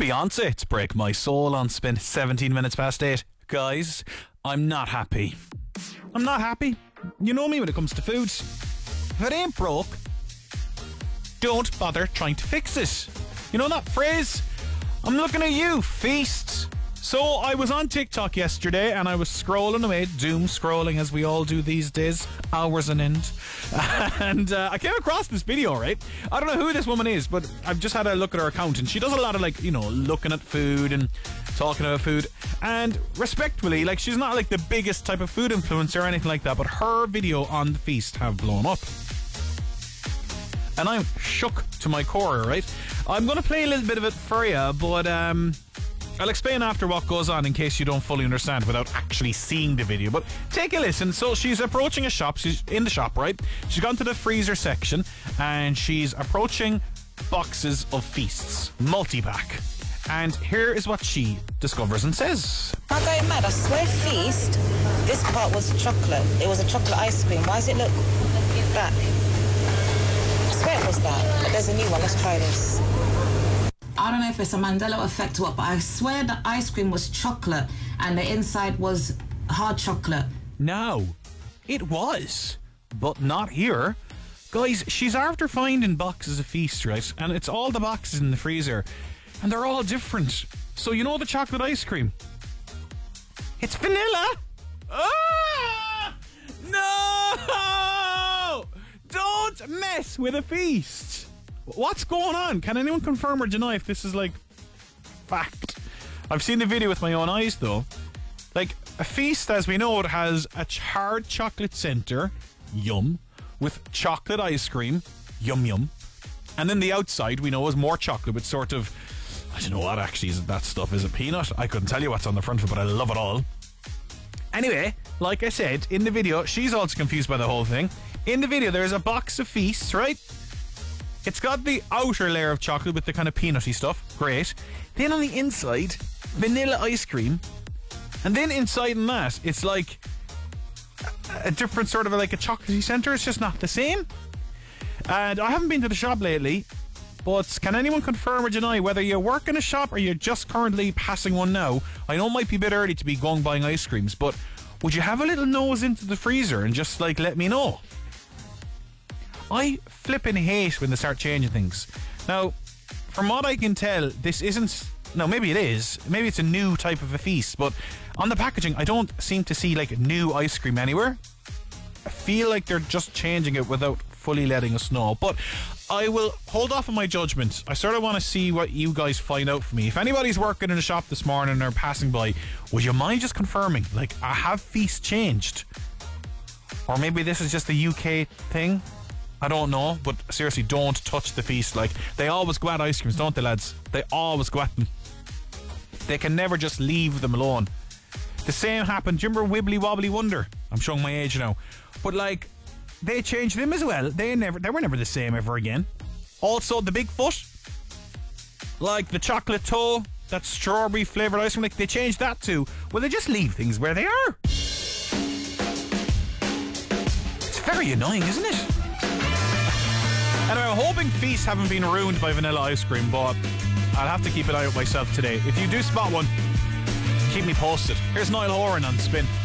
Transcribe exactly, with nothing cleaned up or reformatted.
Beyonce to Break My Soul on Spin. seventeen minutes past eight. Guys, I'm not happy. I'm not happy. You know me when it comes to foods. If it ain't broke, don't bother trying to fix it. You know that phrase? I'm looking at you, Feast. So I was on TikTok yesterday and I was scrolling away, doom scrolling as we all do these days, hours on end. And uh, I came across this video, right? I don't know who this woman is, but I've just had a look at her account and she does a lot of like, you know, looking at food and talking about food. And respectfully, like she's not like the biggest type of food influencer or anything like that, but her video on the Feast have blown up. And I'm shook to my core, right? I'm going to play a little bit of it for you, but um, I'll explain after what goes on in case you don't fully understand without actually seeing the video. But take a listen. So she's approaching a shop. She's in the shop, right? She's gone to the freezer section and she's approaching boxes of Feasts, multi-pack. And here is what she discovers and says. I'm going mad. I swear Feast, this part was chocolate. It was a chocolate ice cream. Why does it look back? I swear it was that, but there's a new one. Let's try this. I don't know if it's a Mandela effect or what, but I swear the ice cream was chocolate and the inside was hard chocolate. No, it was, but not here. Guys, she's after finding boxes of Feast, right? And it's all the boxes in the freezer, and they're all different. So you know the chocolate ice cream? It's vanilla! Ah! No! Don't mess with a Feast! What's going on? Can anyone confirm or deny if this is like fact? I've seen the video with my own eyes though. Like a Feast, as we know, it has a hard chocolate center, yum, with chocolate ice cream, yum yum, and then the outside we know is more chocolate with sort of, I don't know what actually is that stuff. Is it peanut? I couldn't tell you what's on the front of it, but I love it all. Anyway, like I said in the video, she's also confused by the whole thing. In the video, there's a box of Feasts, right? It's got the outer layer of chocolate with the kind of peanutty stuff. Great. Then on the inside, vanilla ice cream. And then inside in that, it's like a, a different sort of like a chocolatey center. It's just not the same. And I haven't been to the shop lately, but can anyone confirm or deny whether you work in a shop or you're just currently passing one now? I know it might be a bit early to be going buying ice creams, but would you have a little nose into the freezer and just like let me know? I flipping hate when they start changing things. Now, from what I can tell, this isn't... No, maybe it is. Maybe it's a new type of a Feast, but on the packaging, I don't seem to see like new ice cream anywhere. I feel like they're just changing it without fully letting us know. But I will hold off on my judgment. I sort of want to see what you guys find out for me. If anybody's working in a shop this morning or passing by, would you mind just confirming, like, I have Feast changed? Or maybe this is just a U K thing? I don't know, but seriously, don't touch the Feast. Like, they always go at ice creams, don't they, lads? They always go at them. They can never just leave them alone. The same happened. Do you remember Wibbly Wobbly Wonder? I'm showing my age now. But like, they changed them as well. They never, they were never the same ever again. Also, the Bigfoot, like the chocolate toe, that strawberry flavoured ice cream, like they changed that too. Well, they just leave things where they are. It's very annoying, isn't it? Anyway, I'm hoping Feast haven't been ruined by vanilla ice cream, but I'll have to keep an eye out myself today. If you do spot one, keep me posted. Here's Niall Horan on Spin.